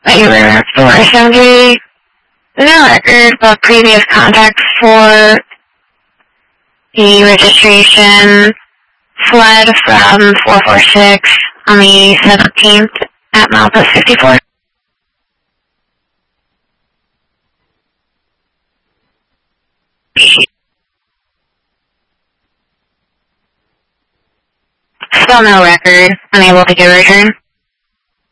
Regular 470. No record of previous contact for the registration fled from 446 on the 17th at milepost 54. Still no record. Unable to give a return.